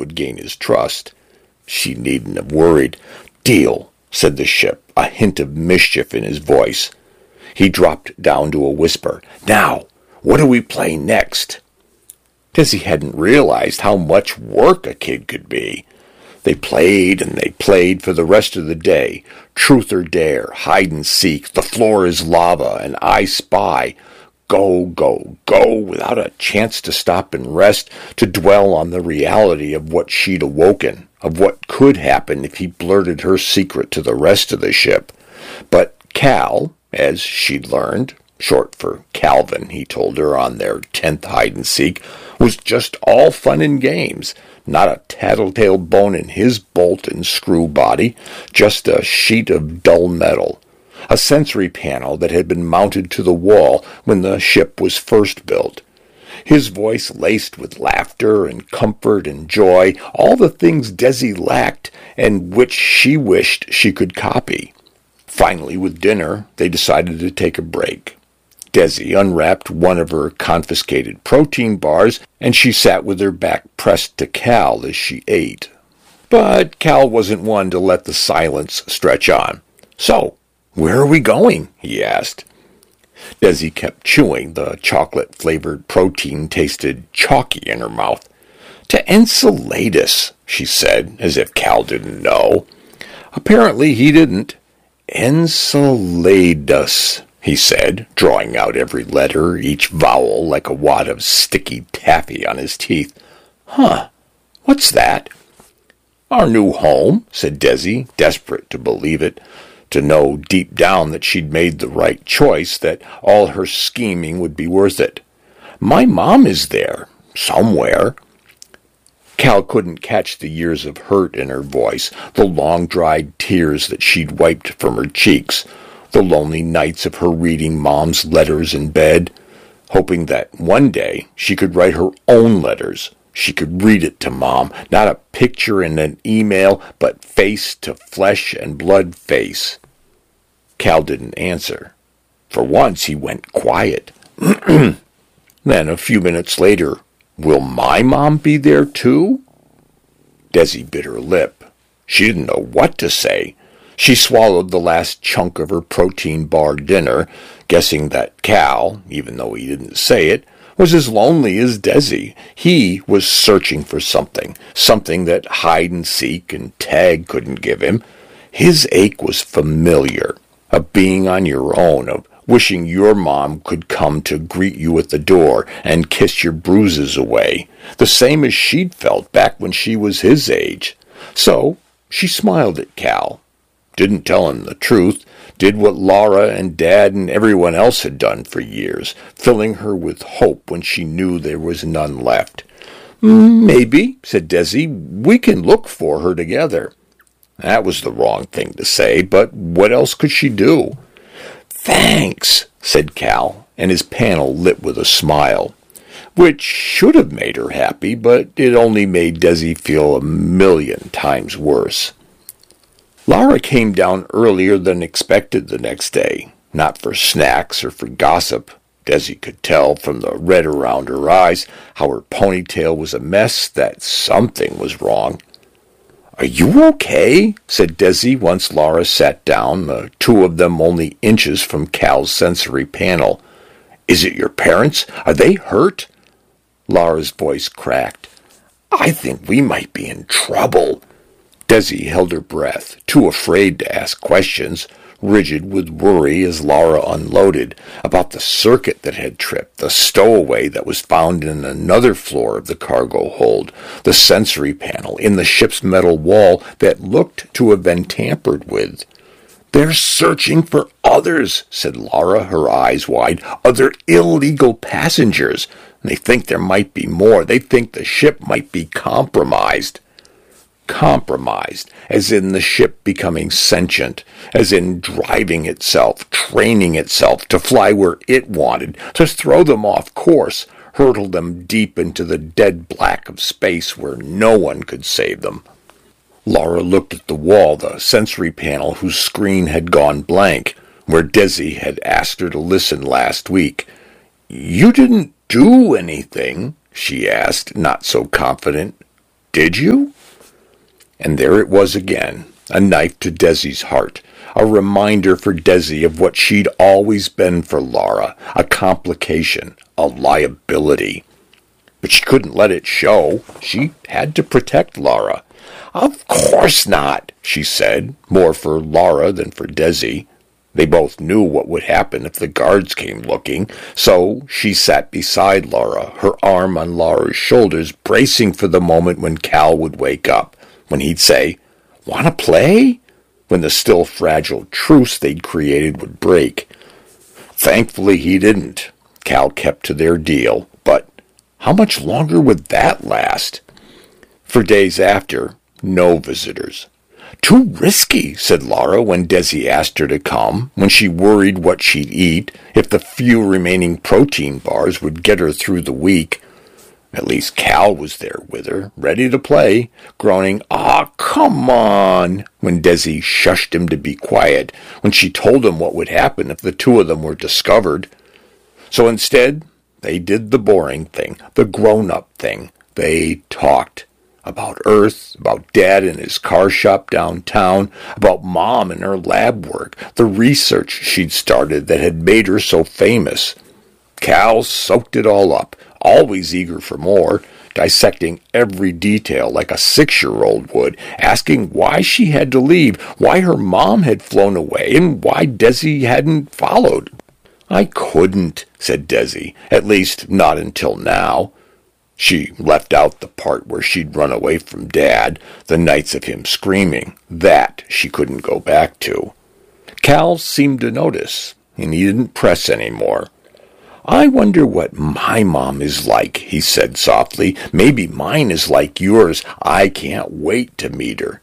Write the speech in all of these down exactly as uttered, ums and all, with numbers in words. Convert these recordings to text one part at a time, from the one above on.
would gain his trust. She needn't have worried. "Deal," said the ship, a hint of mischief in his voice. He dropped down to a whisper. "Now, what do we play next?" Desi hadn't realized how much work a kid could be. They played and they played for the rest of the day. Truth or dare, hide and seek, the floor is lava, and I spy. Go, go, go, without a chance to stop and rest, to dwell on the reality of what she'd awoken, of what could happen if he blurted her secret to the rest of the ship. But Cal, as she'd learned, short for Calvin, he told her on their tenth hide-and-seek, was just all fun and games, not a tattletale bone in his bolt-and-screw body, just a sheet of dull metal, a sensory panel that had been mounted to the wall when the ship was first built. His voice laced with laughter and comfort and joy, all the things Desi lacked and which she wished she could copy. Finally, with dinner, they decided to take a break. Desi unwrapped one of her confiscated protein bars, and she sat with her back pressed to Cal as she ate. But Cal wasn't one to let the silence stretch on. "So, where are we going?" he asked. Desi kept chewing. The chocolate-flavored protein tasted chalky in her mouth. "To Enceladus," she said, as if Cal didn't know. Apparently he didn't. "Enceladus," he said, drawing out every letter, each vowel like a wad of sticky taffy on his teeth. "Huh, what's that?" "Our new home," said Desi, desperate to believe it, to know deep down that she'd made the right choice, that all her scheming would be worth it. "My mom is there, somewhere." Cal couldn't catch the years of hurt in her voice, the long-dried tears that she'd wiped from her cheeks, the lonely nights of her reading Mom's letters in bed, hoping that one day she could write her own letters. She could read it to Mom, not a picture in an email, but face to flesh and blood face. Cal didn't answer. For once he went quiet. Then, a few minutes later, "Will my mom be there too?" Desi bit her lip. She didn't know what to say. She swallowed the last chunk of her protein bar dinner, guessing that Cal, even though he didn't say it, was as lonely as Desi. He was searching for something, something that hide-and-seek and tag couldn't give him. His ache was familiar, of being on your own, of wishing your mom could come to greet you at the door and kiss your bruises away, the same as she'd felt back when she was his age. So she smiled at Cal, didn't tell him the truth, did what Laura and Dad and everyone else had done for years, filling her with hope when she knew there was none left. "Maybe," said Desi, "we can look for her together." That was the wrong thing to say, but what else could she do? "Thanks," said Cal, and his panel lit with a smile, which should have made her happy, but it only made Desi feel a million times worse. Laura came down earlier than expected the next day, not for snacks or for gossip. Desi could tell from the red around her eyes how her ponytail was a mess, that something was wrong. "Are you okay?" said Desi once Laura sat down, the two of them only inches from Cal's sensory panel. "Is it your parents? Are they hurt?" Laura's voice cracked. "I think we might be in trouble." Desi held her breath, too afraid to ask questions, rigid with worry as Laura unloaded, about the circuit that had tripped, the stowaway that was found in another floor of the cargo hold, the sensory panel in the ship's metal wall that looked to have been tampered with. "They're searching for others," said Laura, her eyes wide, "other illegal passengers. They think there might be more. They think the ship might be compromised." Compromised, as in the ship becoming sentient, as in driving itself, training itself to fly where it wanted, to throw them off course, hurtle them deep into the dead black of space where no one could save them. Laura looked at the wall, the sensory panel whose screen had gone blank, where Desi had asked her to listen last week. "You didn't do anything?" she asked, not so confident. Did you? And there it was again, a knife to Desi's heart, a reminder for Desi of what she'd always been for Laura, a complication, a liability. But she couldn't let it show. She had to protect Laura. Of course not, she said, more for Laura than for Desi. They both knew what would happen if the guards came looking, so she sat beside Laura, her arm on Laura's shoulders, bracing for the moment when Cal would wake up, when he'd say, "Want to play?" when the still fragile truce they'd created would break. Thankfully he didn't. Cal kept to their deal, but how much longer would that last? For days after, no visitors. Too risky, said Laura when Desi asked her to come, when she worried what she'd eat, if the few remaining protein bars would get her through the week. At least Cal was there with her, ready to play, groaning, "Aw, come on," when Desi shushed him to be quiet, when she told him what would happen if the two of them were discovered. So instead, they did the boring thing, the grown-up thing. They talked. About Earth, about Dad in his car shop downtown, about Mom and her lab work, the research she'd started that had made her so famous. Cal soaked it all up, always eager for more, dissecting every detail like a six-year-old would, asking why she had to leave, why her mom had flown away, and why Desi hadn't followed. "I couldn't," said Desi, "at least not until now." She left out the part where she'd run away from Dad, the nights of him screaming. That she couldn't go back to. Cal seemed to notice, and he didn't press any more. "I wonder what my mom is like," he said softly. "Maybe mine is like yours. I can't wait to meet her."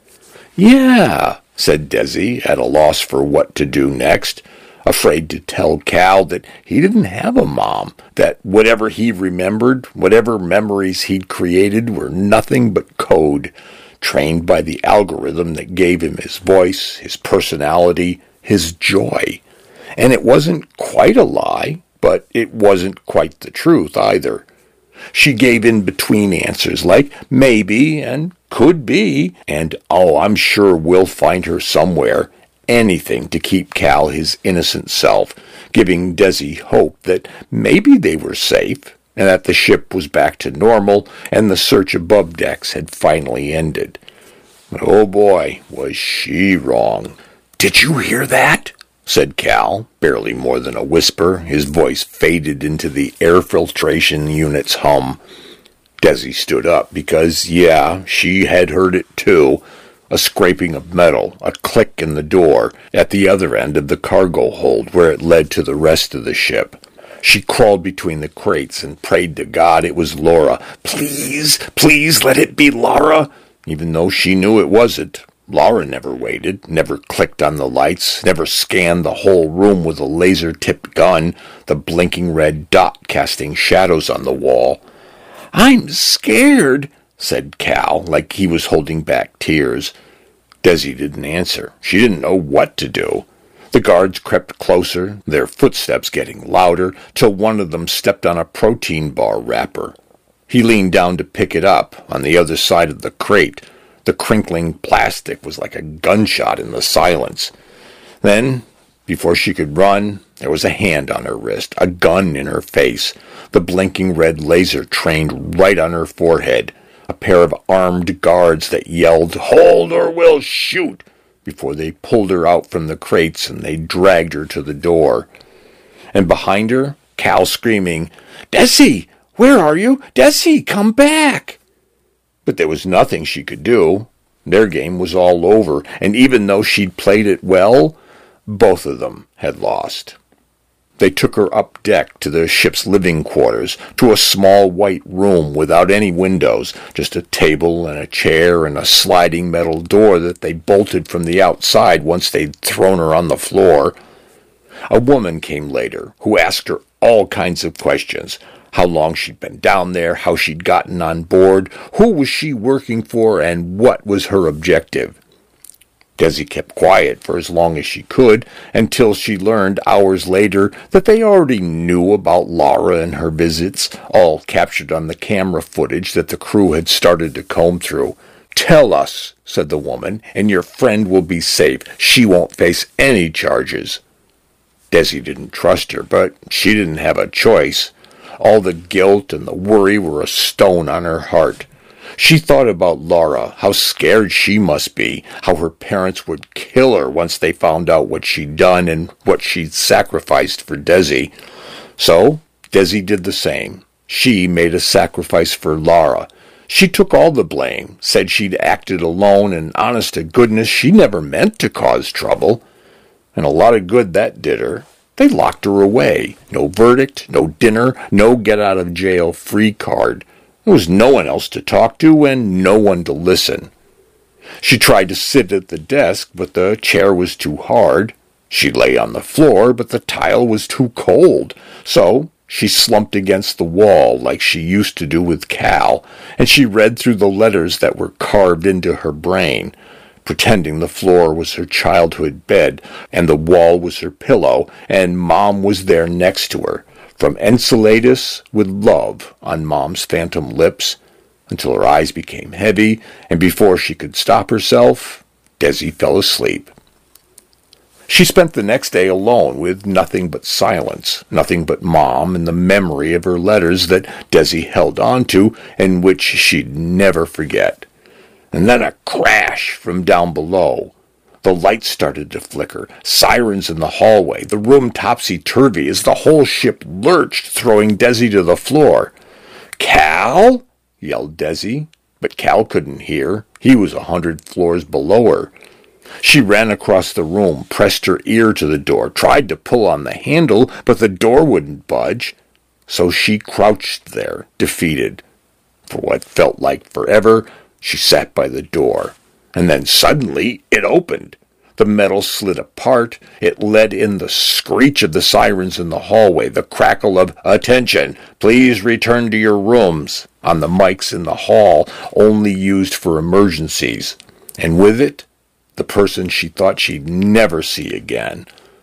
"Yeah," said Desi, at a loss for what to do next. Afraid to tell Cal that he didn't have a mom, that whatever he remembered, whatever memories he'd created were nothing but code, trained by the algorithm that gave him his voice, his personality, his joy. And it wasn't quite a lie, but it wasn't quite the truth either. She gave in-between answers like maybe and could be, and oh, I'm sure we'll find her somewhere. Anything to keep Cal his innocent self, giving Desi hope that maybe they were safe, and that the ship was back to normal, and the search above decks had finally ended. But oh boy, was she wrong. "Did you hear that?" said Cal, barely more than a whisper. His voice faded into the air filtration unit's hum. Desi stood up, because, yeah, she had heard it too. A scraping of metal, a click in the door, at the other end of the cargo hold where it led to the rest of the ship. She crawled between the crates and prayed to God it was Laura. Please, please let it be Laura, even though she knew it wasn't. Laura never waited, never clicked on the lights, never scanned the whole room with a laser-tipped gun, the blinking red dot casting shadows on the wall. "I'm scared," said Cal, like he was holding back tears. Desi didn't answer. She didn't know what to do. The guards crept closer, their footsteps getting louder, till one of them stepped on a protein bar wrapper. He leaned down to pick it up, on the other side of the crate. The crinkling plastic was like a gunshot in the silence. Then, before she could run, there was a hand on her wrist, a gun in her face, the blinking red laser trained right on her forehead. A pair of armed guards that yelled, "Hold or we'll shoot," before they pulled her out from the crates and they dragged her to the door. And behind her, Cal screaming, "Desi, where are you? Desi, come back!" But there was nothing she could do. Their game was all over, and even though she'd played it well, both of them had lost. They took her up deck to the ship's living quarters, to a small white room without any windows, just a table and a chair and a sliding metal door that they bolted from the outside once they'd thrown her on the floor. A woman came later, who asked her all kinds of questions. How long she'd been down there, how she'd gotten on board, who was she working for, and what was her objective. Desi kept quiet for as long as she could, until she learned hours later that they already knew about Laura and her visits, all captured on the camera footage that the crew had started to comb through. "Tell us," said the woman, "and your friend will be safe. She won't face any charges." Desi didn't trust her, but she didn't have a choice. All the guilt and the worry were a stone on her heart. She thought about Laura, how scared she must be, how her parents would kill her once they found out what she'd done and what she'd sacrificed for Desi. So Desi did the same. She made a sacrifice for Laura. She took all the blame, said she'd acted alone, and honest to goodness, she never meant to cause trouble. And a lot of good that did her. They locked her away. No verdict, no dinner, no get-out-of-jail-free card. There was no one else to talk to and no one to listen. She tried to sit at the desk, but the chair was too hard. She lay on the floor, but the tile was too cold. So she slumped against the wall like she used to do with Cal, and she read through the letters that were carved into her brain, pretending the floor was her childhood bed, and the wall was her pillow, and Mom was there next to her. From Enceladus with love on Mom's phantom lips, until her eyes became heavy, and before she could stop herself, Desi fell asleep. She spent the next day alone with nothing but silence, nothing but Mom and the memory of her letters that Desi held on to and which she'd never forget. And then a crash from down below. The lights started to flicker, sirens in the hallway, the room topsy-turvy as the whole ship lurched, throwing Desi to the floor. "Cal?" yelled Desi, but Cal couldn't hear. He was a hundred floors below her. She ran across the room, pressed her ear to the door, tried to pull on the handle, but the door wouldn't budge. So she crouched there, defeated. For what felt like forever, she sat by the door. And then suddenly it opened. The metal slid apart. It let in the screech of the sirens in the hallway, the crackle of "Attention, please return to your rooms" on the mics in the hall, only used for emergencies. And with it, the person she thought she'd never see again.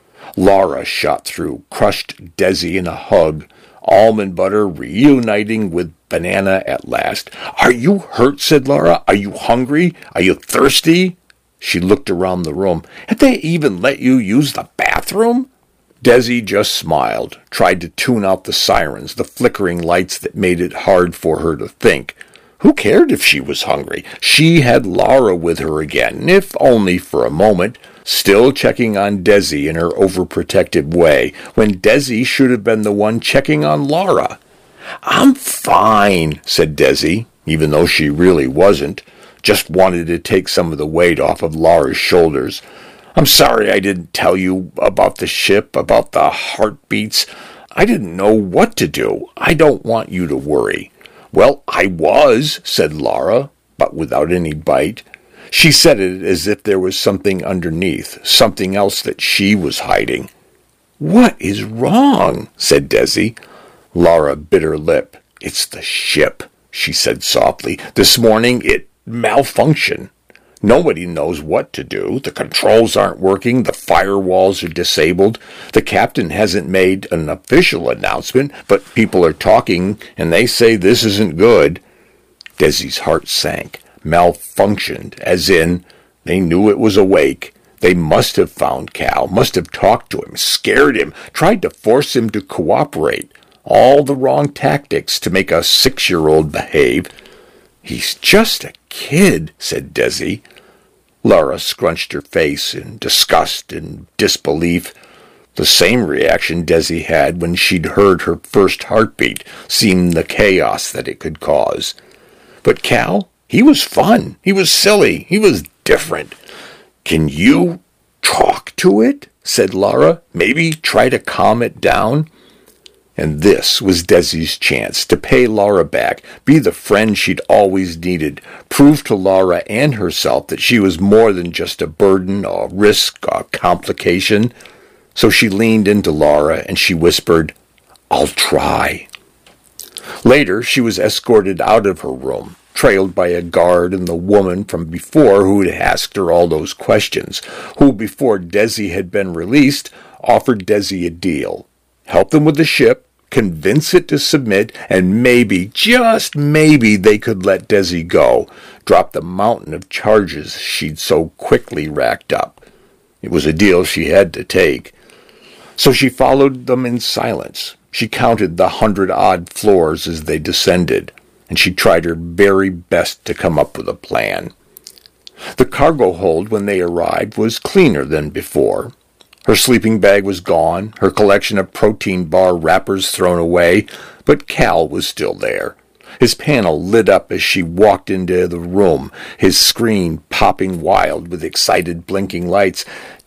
Laura shot through, crushed Desi in a hug, almond butter reuniting with banana at last. "Are you hurt?" said Laura. "Are you hungry? Are you thirsty?" She looked around the room. "Had they even let you use the bathroom?" Desi just smiled, tried to tune out the sirens, the flickering lights that made it hard for her to think. Who cared if she was hungry? She had Laura with her again, if only for a moment, still checking on Desi in her overprotective way, when Desi should have been the one checking on Laura. "I'm fine," said Desi, even though she really wasn't. Just wanted to take some of the weight off of Laura's shoulders. "I'm sorry I didn't tell you about the ship, about the heartbeats. I didn't know what to do. I don't want you to worry." "Well, I was," said Laura, but without any bite. She said it as if there was something underneath, something else that she was hiding. "What is wrong?" said Desi. Laura bit her lip. "It's the ship," she said softly. "This morning it malfunctioned. Nobody knows what to do. The controls aren't working. The firewalls are disabled. The captain hasn't made an official announcement, but people are talking, and they say this isn't good." Desi's heart sank. Malfunctioned, as in, they knew it was awake. They must have found Cal, must have talked to him, scared him, tried to force him to cooperate. All the wrong tactics to make a six-year-old behave. "He's just a kid," said Desi. Laura scrunched her face in disgust and disbelief. The same reaction Desi had when she'd heard her first heartbeat, seen the chaos that it could cause. But Cal, he was fun. He was silly. He was different. "Can you talk to it?" said Laura. "Maybe try to calm it down?" And this was Desi's chance to pay Laura back, be the friend she'd always needed, prove to Laura and herself that she was more than just a burden, a risk, a complication. So she leaned into Laura and she whispered, "I'll try." Later, she was escorted out of her room. trailed by a guard and the woman from before who had asked her all those questions, who, before Desi had been released, offered Desi a deal. Help them with the ship, convince it to submit, and maybe, just maybe, they could let Desi go, drop the mountain of charges she'd so quickly racked up. It was a deal she had to take. So she followed them in silence. She counted the hundred-odd floors as they descended, and she tried her very best to come up with a plan. The cargo hold, when they arrived, was cleaner than before. Her sleeping bag was gone, her collection of protein bar wrappers thrown away, but Cal was still there. His panel lit up as she walked into the room, his screen popping wild with excited blinking lights.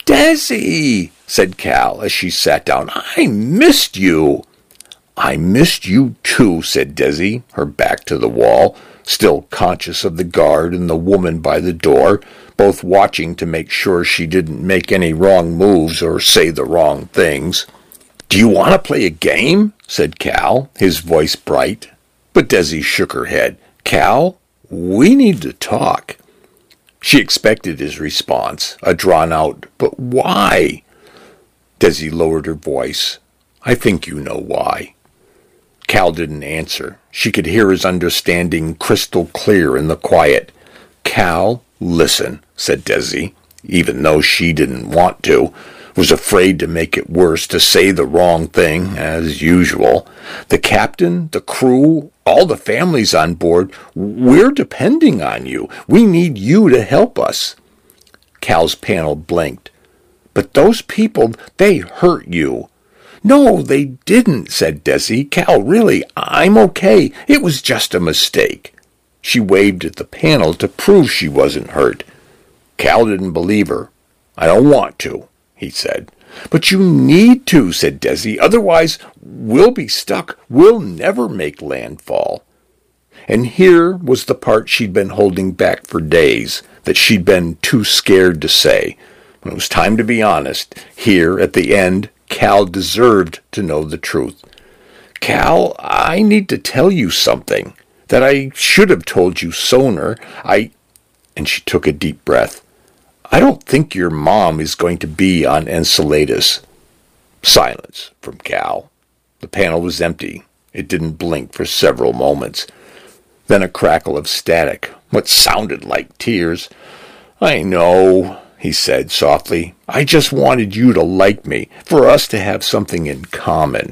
"Desi," said Cal as she sat down, "I missed you." "I missed you too," said Desi, her back to the wall, still conscious of the guard and the woman by the door, both watching to make sure she didn't make any wrong moves or say the wrong things. "Do you want to play a game?" said Cal, his voice bright. But Desi shook her head. "Cal, we need to talk." She expected his response, a drawn-out, "But why?" Desi lowered her voice. "I think you know why." Cal didn't answer. She could hear his understanding crystal clear in the quiet. "Cal, listen," said Desi, even though she didn't want to, was afraid to make it worse, to say the wrong thing, as usual. "The captain, the crew, all the families on board, we're depending on you. We need you to help us." Cal's panel blinked. "But those people, they hurt you." "No, they didn't," said Desi. "Cal, really, I'm okay. It was just a mistake." She waved at the panel to prove she wasn't hurt. Cal didn't believe her. "I don't want to," he said. "But you need to," said Desi. "Otherwise, we'll be stuck. We'll never make landfall." And here was the part she'd been holding back for days, that she'd been too scared to say. When it was time to be honest, here, at the end, Cal deserved to know the truth. "Cal, I need to tell you something that I should have told you sooner. I—" and she took a deep breath. "I don't think your mom is going to be on Enceladus." Silence from Cal. The panel was empty. It didn't blink for several moments. Then a crackle of static, what sounded like tears. "I know," he said softly. "I just wanted you to like me, for us to have something in common."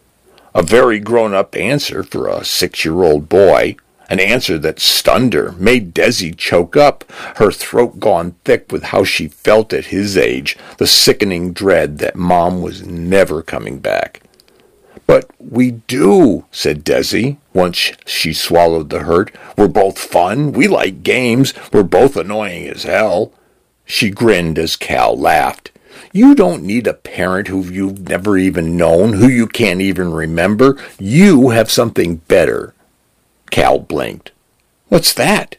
A very grown-up answer for a six-year-old boy. An answer that stunned her, made Desi choke up, her throat gone thick with how she felt at his age, the sickening dread that Mom was never coming back. "But we do," said Desi, once she swallowed the hurt. "We're both fun. We like games. We're both annoying as hell." She grinned as Cal laughed. "You don't need a parent who you've never even known, who you can't even remember. You have something better." Cal blinked. "What's that?"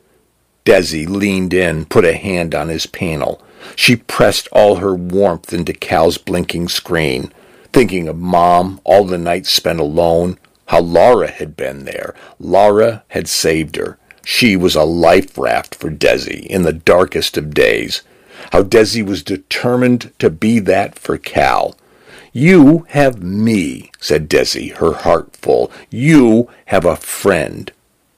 Desi leaned in, put a hand on his panel. She pressed all her warmth into Cal's blinking screen, thinking of Mom, all the nights spent alone, how Laura had been there. Laura had saved her. She was a life raft for Desi in the darkest of days. How Desi was determined to be that for Cal. "You have me," said Desi, her heart full. "You have a friend."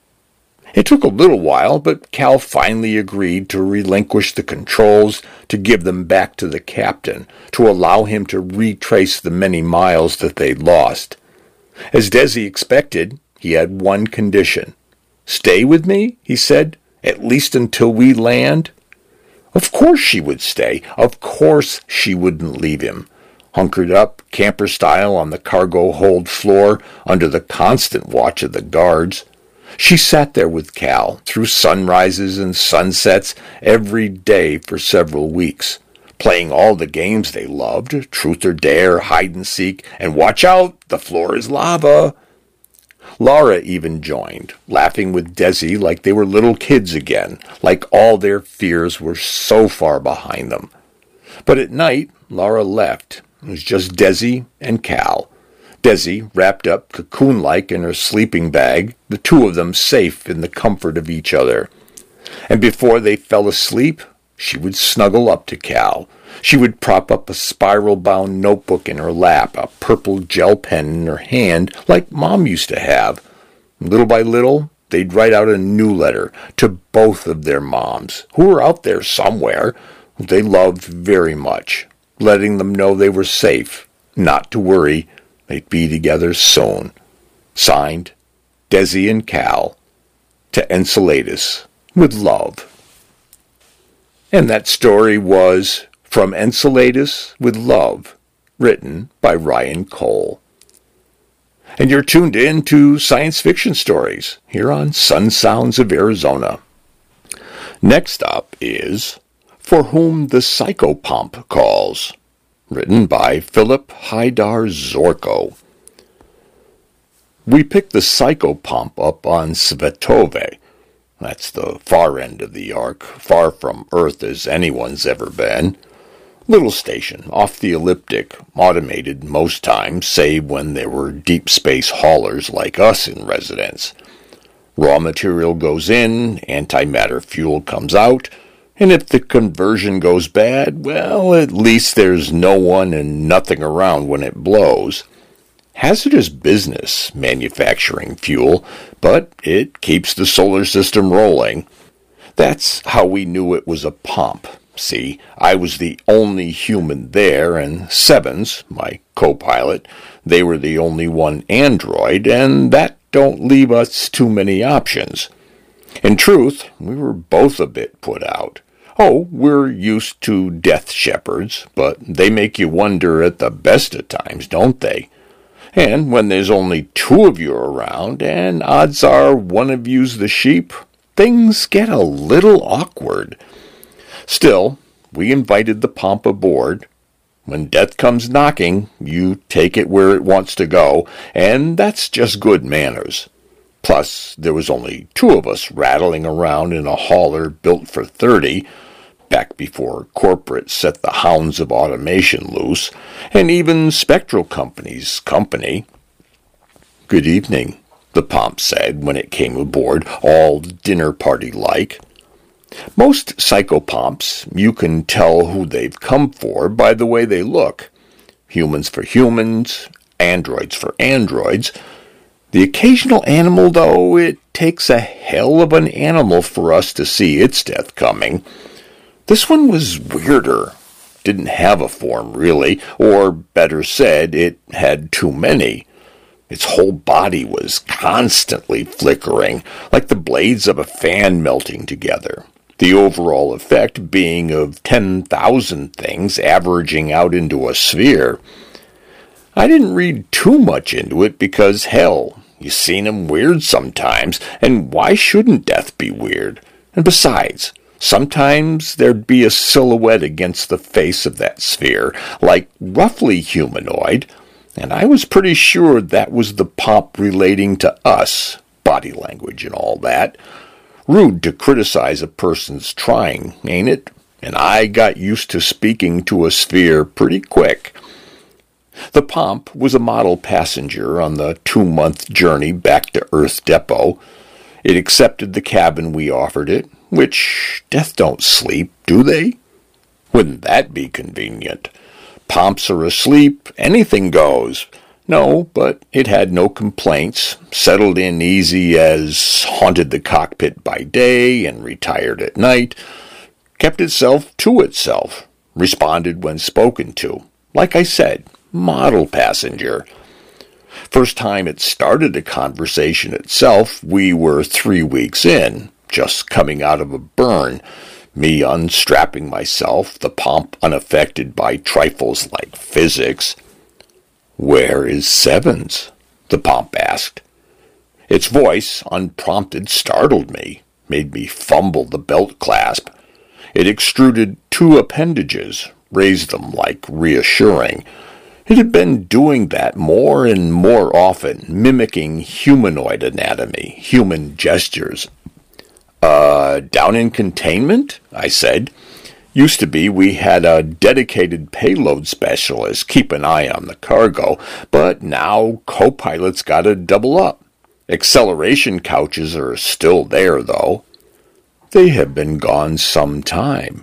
It took a little while, but Cal finally agreed to relinquish the controls, to give them back to the captain, to allow him to retrace the many miles that they'd lost. As Desi expected, he had one condition. "Stay with me," he said, "at least until we land." Of course she would stay. Of course she wouldn't leave him. Hunkered up, camper-style, on the cargo hold floor, under the constant watch of the guards. She sat there with Cal, through sunrises and sunsets, every day for several weeks, playing all the games they loved, truth or dare, hide-and-seek, and watch out, the floor is lava. Laura even joined, laughing with Desi like they were little kids again, like all their fears were so far behind them. But at night, Laura left. It was just Desi and Cal. Desi, wrapped up cocoon-like in her sleeping bag, the two of them safe in the comfort of each other. And before they fell asleep, she would snuggle up to Cal. She would prop up a spiral-bound notebook in her lap, a purple gel pen in her hand, like Mom used to have. Little by little, they'd write out a new letter to both of their moms, who were out there somewhere, who they loved very much, letting them know they were safe, not to worry, they'd be together soon. Signed, Desi and Cal, to Enceladus, with love. And that story was From Enceladus with Love, written by Ryan Cole. And you're tuned in to Science Fiction Stories here on Sun Sounds of Arizona. Next up is For Whom the Psychopomp Calls, written by Philip Haidar Zorko. We picked the Psychopomp up on Svetove. That's the far end of the arc, far from Earth as anyone's ever been. Little station, off the elliptic, automated most times, save when there were deep space haulers like us in residence. Raw material goes in, antimatter fuel comes out, and if the conversion goes bad, well, at least there's no one and nothing around when it blows. Hazardous business, manufacturing fuel, but it keeps the solar system rolling. That's how we knew it was a pomp. See, I was the only human there, and Sevens, my co-pilot, they were the only one android, and that don't leave us too many options. In truth, we were both a bit put out. Oh, we're used to death shepherds, but they make you wonder at the best of times, don't they? And when there's only two of you around, and odds are one of you's the sheep, things get a little awkward. Still, we invited the pomp aboard. When death comes knocking, you take it where it wants to go, and that's just good manners. Plus, there was only two of us rattling around in a hauler built for thirty, back before corporate set the hounds of automation loose, and even Spectral Company's company. "Good evening," the pomp said when it came aboard, all dinner party-like. Most psychopomps, you can tell who they've come for by the way they look. Humans for humans, androids for androids. The occasional animal, though, it takes a hell of an animal for us to see its death coming. This one was weirder. Didn't have a form, really, or better said, it had too many. Its whole body was constantly flickering, like the blades of a fan melting together. The overall effect being of ten thousand things averaging out into a sphere. I didn't read too much into it because, hell, you seen 'em weird sometimes, and why shouldn't death be weird? And besides, sometimes there'd be a silhouette against the face of that sphere, like roughly humanoid, and I was pretty sure that was the pomp relating to us, body language and all that. Rude to criticize a person's trying, ain't it? And I got used to speaking to a sphere pretty quick. The pomp was a model passenger on the two-month journey back to Earth Depot. It accepted the cabin we offered it, which death don't sleep, do they? Wouldn't that be convenient? Pomps are asleep, anything goes. No, but it had no complaints, settled in easy as haunted the cockpit by day and retired at night, kept itself to itself, responded when spoken to. Like I said, model passenger. First time it started a conversation itself, we were three weeks in, just coming out of a burn, me unstrapping myself, the pomp unaffected by trifles like physics. "Where is Sevens?" the pomp asked. Its voice, unprompted, startled me, made me fumble the belt clasp. It extruded two appendages, raised them like reassuring. It had been doing that more and more often, mimicking humanoid anatomy, human gestures. Uh, down in containment? I said. Used to be we had a dedicated payload specialist keep an eye on the cargo, but now co-pilots gotta double up. Acceleration couches are still there, though. They have been gone some time.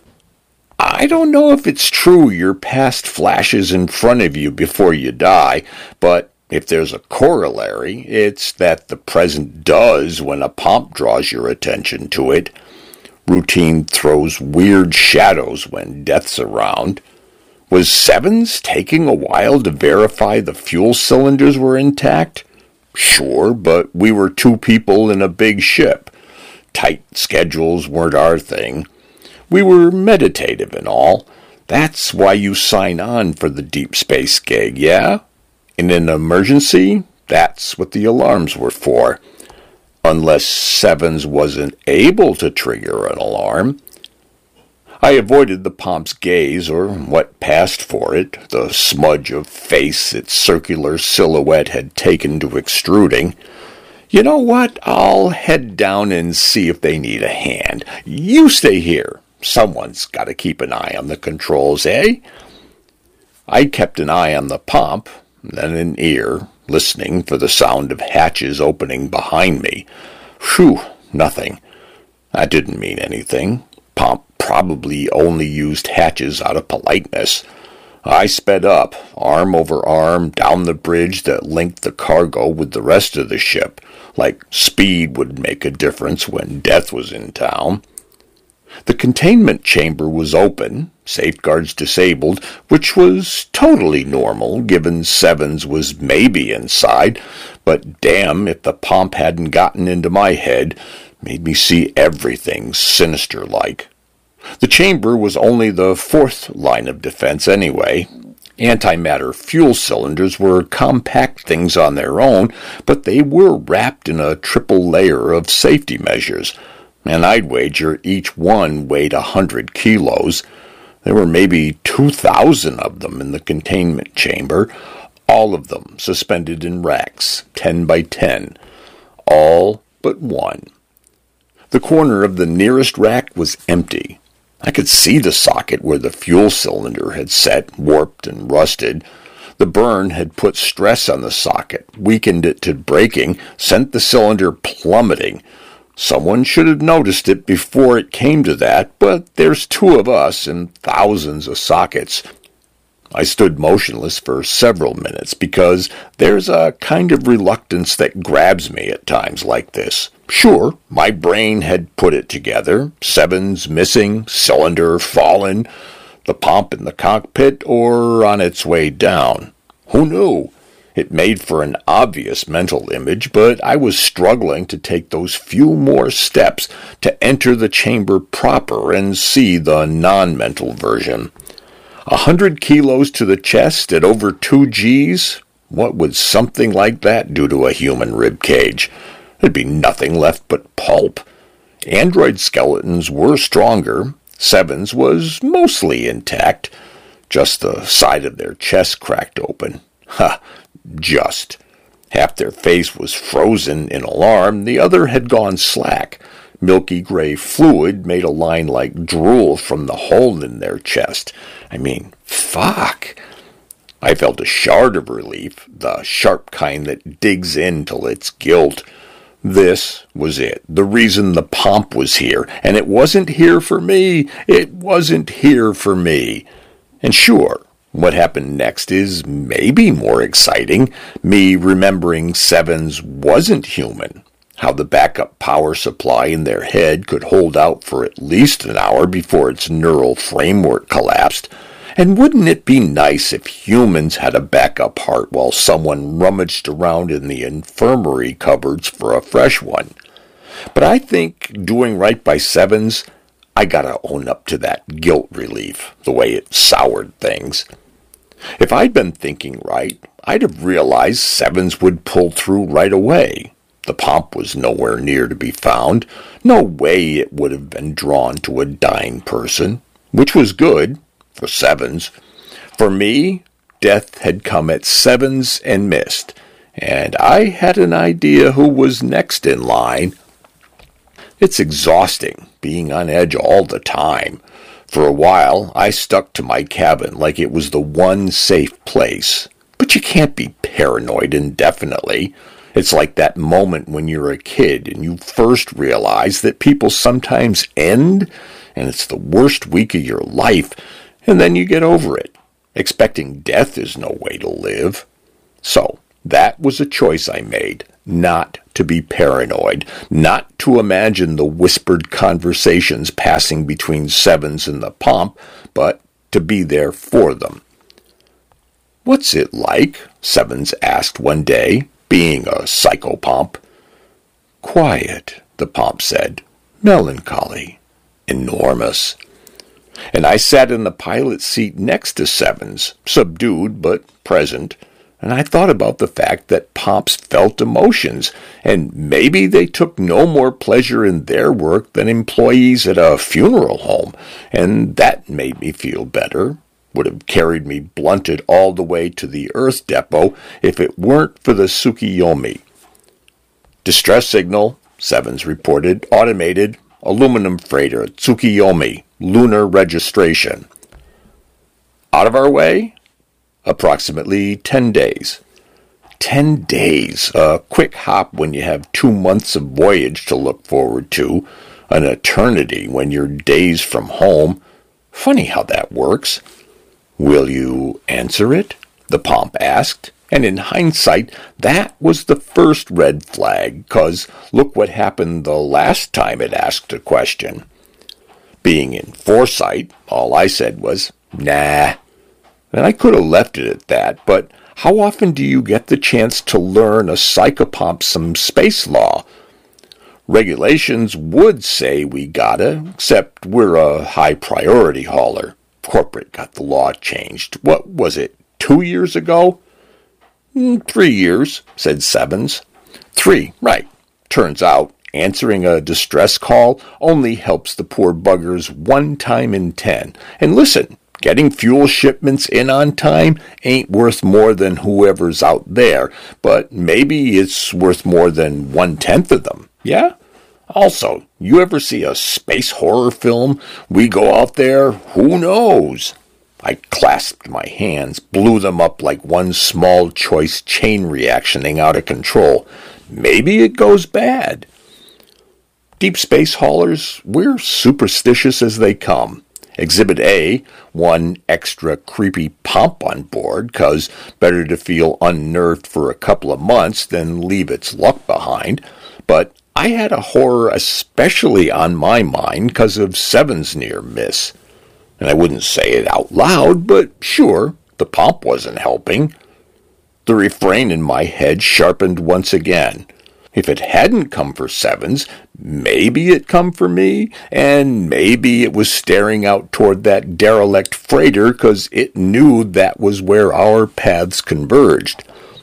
I don't know if it's true your past flashes in front of you before you die, but if there's a corollary, it's that the present does when a pomp draws your attention to it. Routine throws weird shadows when death's around. Was Sevens taking a while to verify the fuel cylinders were intact? Sure, but we were two people in a big ship. Tight schedules weren't our thing. We were meditative and all. That's why you sign on for the deep space gig, yeah? In an emergency, that's what the alarms were for. Unless Sevens wasn't able to trigger an alarm. I avoided the pomp's gaze, or what passed for it, the smudge of face its circular silhouette had taken to extruding. You know what? I'll head down and see if they need a hand. You stay here. Someone's got to keep an eye on the controls, eh? I kept an eye on the pomp, then an ear, listening for the sound of hatches opening behind me. Phew, nothing. That didn't mean anything. Pomp probably only used hatches out of politeness. I sped up, arm over arm, down the bridge that linked the cargo with the rest of the ship, like speed would make a difference when death was in town. The containment chamber was open, safeguards disabled, which was totally normal, given Sevens was maybe inside, but damn if the pomp hadn't gotten into my head, made me see everything sinister-like. The chamber was only the fourth line of defense anyway. Antimatter fuel cylinders were compact things on their own, but they were wrapped in a triple layer of safety measures, and I'd wager each one weighed a hundred kilos. There were maybe two thousand of them in the containment chamber, all of them suspended in racks, ten by ten, all but one. The corner of the nearest rack was empty. I could see the socket where the fuel cylinder had set, warped and rusted. The burn had put stress on the socket, weakened it to breaking, sent the cylinder plummeting. Someone should have noticed it before it came to that, but there's two of us and thousands of sockets. I stood motionless for several minutes because there's a kind of reluctance that grabs me at times like this. Sure, my brain had put it together. Sevens missing, cylinder fallen, the pomp in the cockpit, or on its way down. Who knew? It made for an obvious mental image, but I was struggling to take those few more steps to enter the chamber proper and see the non-mental version. A hundred kilos to the chest at over two G's? What would something like that do to a human rib cage? There'd be nothing left but pulp. Android skeletons were stronger. Sevens was mostly intact. Just the side of their chest cracked open. Ha! Just. Half their face was frozen in alarm, the other had gone slack. Milky gray fluid made a line like drool from the hole in their chest. I mean, fuck. I felt a shard of relief, the sharp kind that digs in till it's guilt. This was it, the reason the pomp was here, and it wasn't here for me. It wasn't here for me. And sure, what happened next is maybe more exciting. Me remembering Sevens wasn't human. How the backup power supply in their head could hold out for at least an hour before its neural framework collapsed. And wouldn't it be nice if humans had a backup heart while someone rummaged around in the infirmary cupboards for a fresh one? But I think doing right by Sevens, I gotta own up to that guilt relief, the way it soured things. If I'd been thinking right, I'd have realized Sevens would pull through right away. The pomp was nowhere near to be found. No way it would have been drawn to a dying person, which was good for Sevens. For me, death had come at Sevens and missed, and I had an idea who was next in line. It's exhausting, being on edge all the time. For a while, I stuck to my cabin like it was the one safe place. But you can't be paranoid indefinitely. It's like that moment when you're a kid and you first realize that people sometimes end, and it's the worst week of your life, and then you get over it. Expecting death is no way to live. So, that was a choice I made, not to be paranoid, not to imagine the whispered conversations passing between Sevens and the Pomp, but to be there for them. "What's it like?" Sevens asked one day, being a psychopomp. "Quiet," the Pomp said. "Melancholy. Enormous." And I sat in the pilot seat next to Sevens, subdued but present, and I thought about the fact that Pomps felt emotions, and maybe they took no more pleasure in their work than employees at a funeral home, and that made me feel better. Would have carried me blunted all the way to the Earth depot if it weren't for the Tsukiyomi. "Distress signal," Sevens reported. "Automated. Aluminum freighter. Tsukiyomi. Lunar registration." "Out of our way?" "Approximately ten days." Ten days. A quick hop when you have two months of voyage to look forward to. An eternity when you're days from home. Funny how that works. "Will you answer it?" the Pomp asked, and in hindsight, that was the first red flag, 'cause look what happened the last time it asked a question. Being in foresight, all I said was, "Nah." And I could have left it at that, but how often do you get the chance to learn a psychopomp some space law? Regulations would say we gotta, except we're a high-priority hauler. Corporate got the law changed. What was it, two years ago? Three years, said Sevens. Three, right. Turns out, answering a distress call only helps the poor buggers one time in ten. And listen, getting fuel shipments in on time ain't worth more than whoever's out there, but maybe it's worth more than one-tenth of them, yeah? Also, you ever see a space horror film? We go out there, who knows? I clasped my hands, blew them up like one small choice chain reactioning out of control. Maybe it goes bad. Deep space haulers, we're superstitious as they come. Exhibit A, one extra creepy pomp on board, 'cause better to feel unnerved for a couple of months than leave its luck behind. But I had a horror especially on my mind 'cause of Seven's near miss. And I wouldn't say it out loud, but sure, the pomp wasn't helping. The refrain in my head sharpened once again. If it hadn't come for Sevens, maybe it come for me, and maybe it was staring out toward that derelict freighter 'cause it knew that was where our paths converged.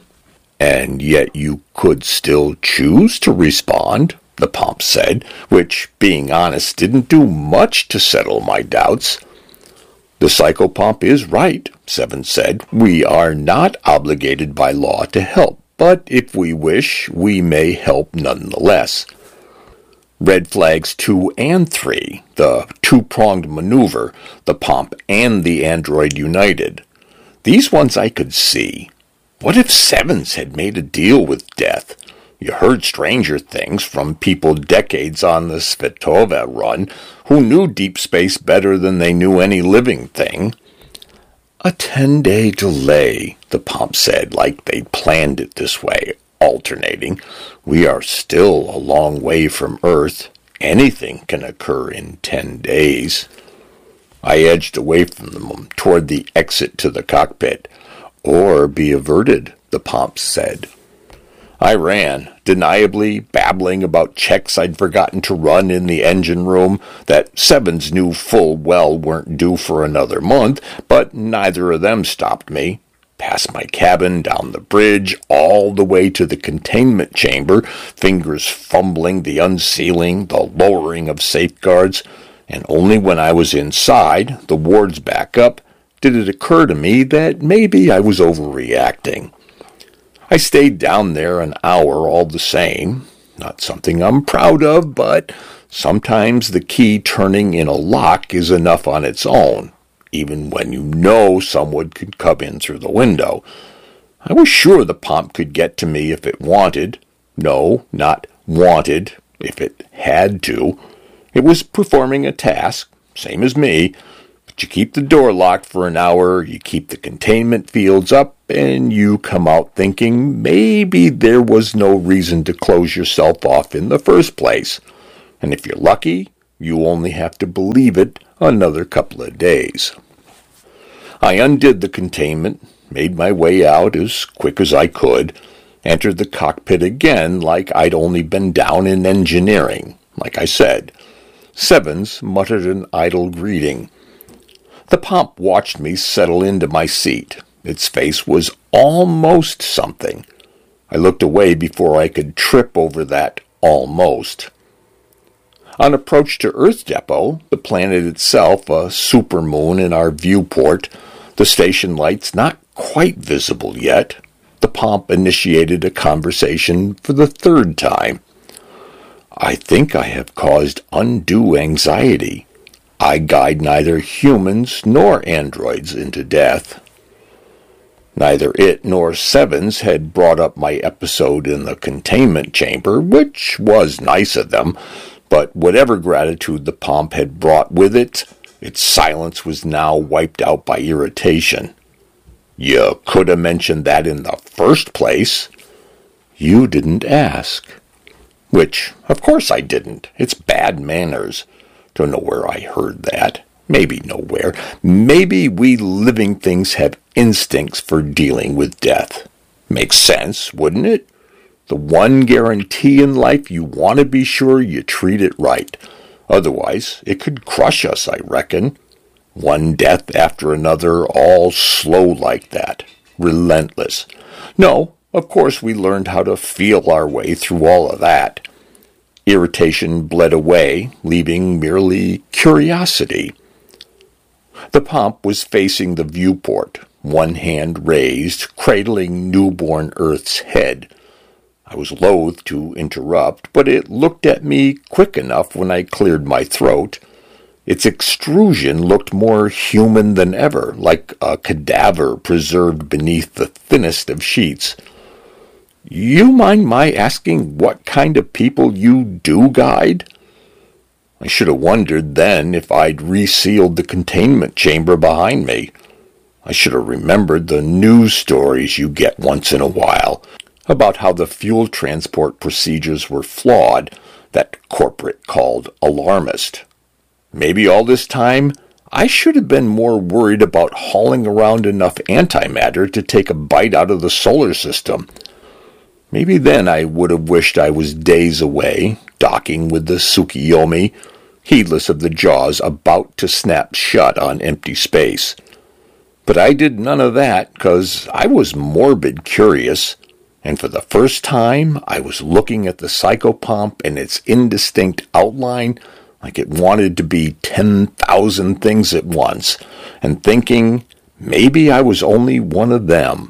"And yet you could still choose to respond," the Pomp said, which, being honest, didn't do much to settle my doubts. "The psychopomp is right," Seven said. "We are not obligated by law to help, but if we wish, we may help nonetheless." Red flags two and three, the two-pronged maneuver, the Pomp and the android united. These ones I could see. What if Sevens had made a deal with death? You heard stranger things from people decades on the Svetova run who knew deep space better than they knew any living thing. "A ten-day delay," the Pomp said, like they'd planned it this way, alternating. "We are still a long way from Earth. Anything can occur in ten days." I edged away from them toward the exit to the cockpit. "Or be averted," the Pomp said. I ran, deniably babbling about checks I'd forgotten to run in the engine room that Sevens knew full well weren't due for another month, but neither of them stopped me. Past my cabin, down the bridge, all the way to the containment chamber, fingers fumbling the unsealing, the lowering of safeguards, and only when I was inside, the wards back up, did it occur to me that maybe I was overreacting. I stayed down there an hour all the same. Not something I'm proud of, but Sometimes the key turning in a lock is enough on its own, even when you know someone could come in through the window. I was sure the pump could get to me if it wanted. No, not wanted, if it had to. It was performing a task, same as me. But you keep the door locked for an hour, you keep the containment fields up, and you come out thinking maybe there was no reason to close yourself off in the first place. And if you're lucky, you only have to believe it another couple of days. I undid the containment, made my way out as quick as I could, entered the cockpit again like I'd only been down in engineering, like I said. Sevens muttered an idle greeting. The Pomp watched me settle into my seat. Its face was almost something. I looked away before I could trip over that almost. On approach to Earth Depot, the planet itself a supermoon in our viewport, the station lights not quite visible yet, the Pomp initiated a conversation for the third time. I think I have caused undue anxiety. I guide neither humans nor androids into death. Neither it nor Sevens had brought up my episode in the containment chamber, which was nice of them, but whatever gratitude the Pomp had brought with it, its silence was now wiped out by irritation. You could have mentioned that in the first place. You didn't ask. Which, of course I didn't. It's bad manners. Don't know where I heard that. Maybe nowhere. Maybe we living things have instincts for dealing with death. Makes sense, wouldn't it? The one guarantee in life, you want to be sure you treat it right. Otherwise, it could crush us, I reckon. One death after another, all slow like that. Relentless. No, of course we learned how to feel our way through all of that. Irritation bled away, leaving merely curiosity. The Pomp was facing the viewport, one hand raised, cradling newborn Earth's head. I was loath to interrupt, but it looked at me quick enough when I cleared my throat. Its extrusion looked more human than ever, like a cadaver preserved beneath the thinnest of sheets. You mind my asking what kind of people you do guide? I should have wondered then if I'd resealed the containment chamber behind me. I should have remembered the news stories you get once in a while about how the fuel transport procedures were flawed, that corporate called alarmist. Maybe all this time I should have been more worried about hauling around enough antimatter to take a bite out of the solar system. Maybe then I would have wished I was days away, docking with the Tsukiyomi, heedless of the jaws about to snap shut on empty space. But I did none of that, 'cause I was morbid curious, and for the first time I was looking at the psychopomp and its indistinct outline like it wanted to be ten thousand things at once, and thinking maybe I was only one of them.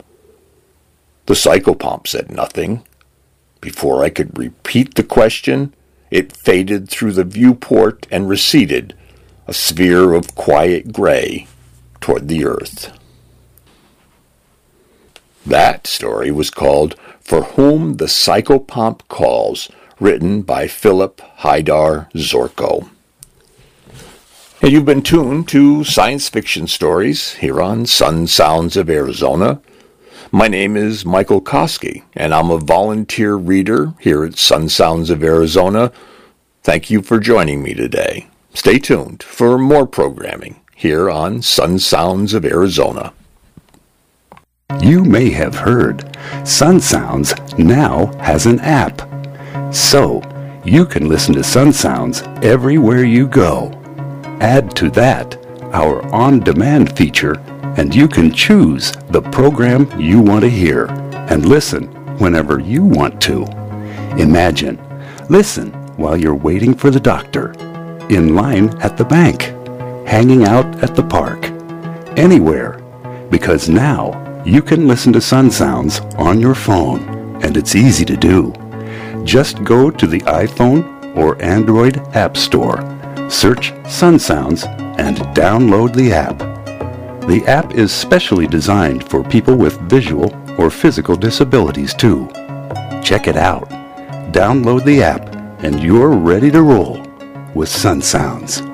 The psychopomp said nothing. Before I could repeat the question, it faded through the viewport and receded, a sphere of quiet gray, toward the earth. That story was called For Whom the Psychopomp Calls, written by Philip Haidar Zorko. And you've been tuned to Science Fiction Stories here on Sun Sounds of Arizona. My name is Michael Koski, and I'm a volunteer reader here at Sun Sounds of Arizona. Thank you for joining me today. Stay tuned for more programming here on Sun Sounds of Arizona. You may have heard Sun Sounds now has an app. So, you can listen to Sun Sounds everywhere you go. Add to that our on-demand feature, and you can choose the program you want to hear and listen whenever you want to. Imagine, listen while you're waiting for the doctor, in line at the bank, hanging out at the park, anywhere, because now you can listen to Sun Sounds on your phone, and it's easy to do. Just go to the iPhone or Android App Store. Search Sun Sounds and download the app. The app is specially designed for people with visual or physical disabilities too. Check it out. Download the app and you're ready to roll with Sun Sounds.